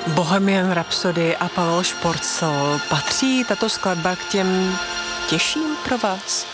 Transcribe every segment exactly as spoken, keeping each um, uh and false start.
Bohemian Rhapsody a Pavel Šporcl. Patří tato skladba k těm těžším pro vás?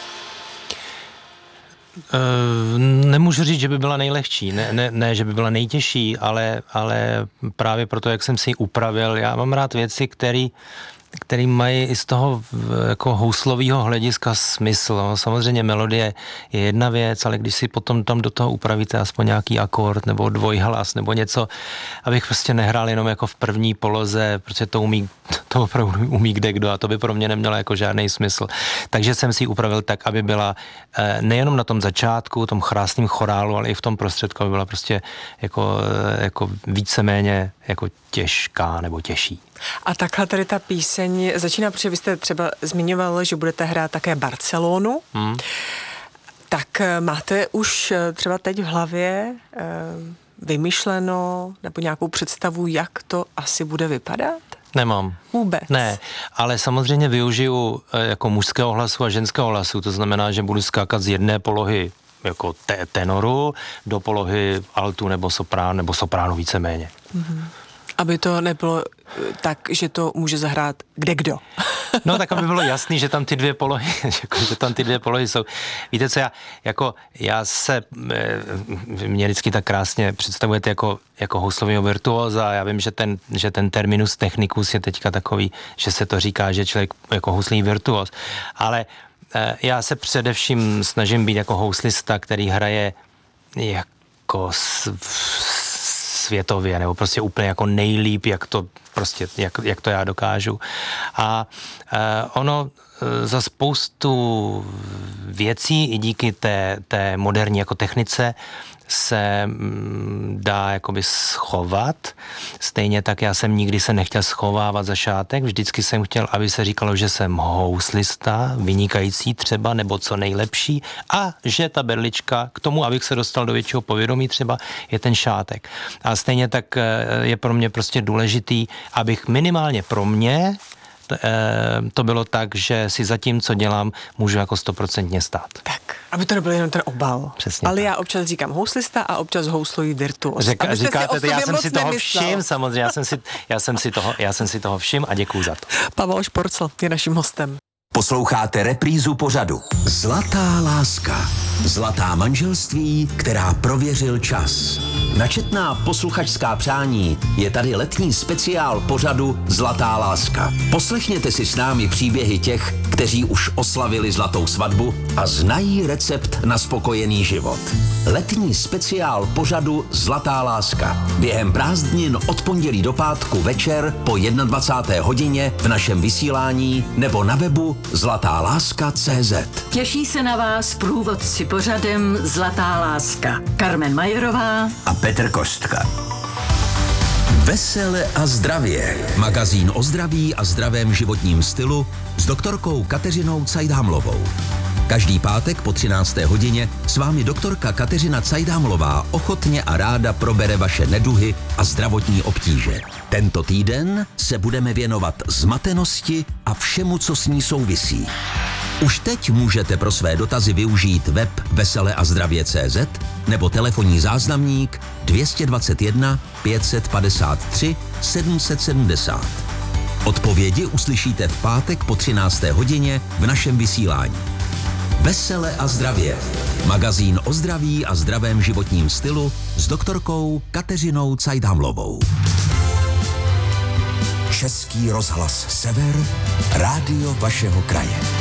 Uh, nemůžu říct, že by byla nejlehčí, ne, ne, ne že by byla nejtěžší, ale, ale právě proto, jak jsem si ji upravil, já mám rád věci, které který mají i z toho jako houslového hlediska smysl. No, samozřejmě melodie je jedna věc, ale když si potom tam do toho upravíte aspoň nějaký akord nebo dvojhlas nebo něco, abych prostě nehrál jenom jako v první poloze, protože to umí, to opravdu umí kdekdo a to by pro mě nemělo jako žádný smysl. Takže jsem si ji upravil tak, aby byla nejenom na tom začátku, tom krásném chorálu, ale i v tom prostředku, aby byla prostě jako, jako víceméně jako těžká nebo těžší. A takhle tady ta píseň začíná, protože vy jste třeba zmiňoval, že budete hrát také Barcelonu. Hmm. Tak máte už třeba teď v hlavě e, vymyšleno nebo nějakou představu, jak to asi bude vypadat? Nemám. Vůbec? Ne, ale samozřejmě využiju jako mužského hlasu a ženského hlasu, to znamená, že budu skákat z jedné polohy jako te- tenoru do polohy altu nebo sopránu, nebo sopránu víceméně. Mm-hmm. Aby to nebylo tak, že to může zahrát kdekdo. No tak, aby bylo jasný, že tam ty dvě polohy, že tam ty dvě polohy jsou. Víte co, já, jako, já se, mě vždycky tak krásně představujete jako, jako houslovýho virtuóza. Já vím, že ten, že ten terminus technicus je teďka takový, že se to říká, že člověk jako houslí virtuóz. Ale já se především snažím být jako houslista, který hraje jako s, světově, nebo prostě úplně jako nejlíp, jak to prostě, jak, jak to já dokážu. A uh, ono uh, za spoustu věcí i díky té, té moderní jako technice se mm, dá jakoby schovat. Stejně tak já jsem nikdy se nechtěl schovávat za šátek, vždycky jsem chtěl, aby se říkalo, že jsem houslista, vynikající třeba, nebo co nejlepší, a že ta berlička k tomu, abych se dostal do většího povědomí třeba, je ten šátek. A stejně tak je pro mě prostě důležitý, abych minimálně pro mě to bylo tak, že si za tím, co dělám, můžu jako stoprocentně stát. Tak, aby to nebyl jenom ten obal. Přesně. Ale tak. já občas říkám houslista a občas housluji virtuos. Říká, říkáte to, já jsem si toho všim, samozřejmě, já jsem si, já jsem si toho, já jsem si toho všim a děkuju za to. Pavel Šporcl je naším hostem. Posloucháte reprízu pořadu Zlatá láska. Zlatá manželství, která prověřil čas. Na četná posluchačská přání je tady letní speciál pořadu Zlatá láska. Poslechněte si s námi příběhy těch, kteří už oslavili zlatou svatbu a znají recept na spokojený život. Letní speciál pořadu Zlatá láska. Během prázdnin od pondělí do pátku večer po dvacáté jedné hodině v našem vysílání nebo na webu zlatá láska tečka cé zet. Těší se na vás průvodci pořadem Zlatá láska. Carmen Majerová a Petr Kostka. Vesele a zdravě. Magazín o zdraví a zdravém životním stylu s doktorkou Kateřinou Cajdámlovou. Každý pátek po třinácté hodině s vámi doktorka Kateřina Cajdámlová ochotně a ráda probere vaše neduhy a zdravotní obtíže. Tento týden se budeme věnovat zmatenosti a všemu, co s ní souvisí. Už teď můžete pro své dotazy využít web vesele a zdravě tečka cé zet nebo telefonní záznamník dvě stě dvacet jedna pět set padesát tři sedm set sedmdesát. Odpovědi uslyšíte v pátek po třinácté hodině v našem vysílání. Vesele a zdravě. Magazín o zdraví a zdravém životním stylu s doktorkou Kateřinou Cajdámlovou. Český rozhlas Sever, rádio vašeho kraje.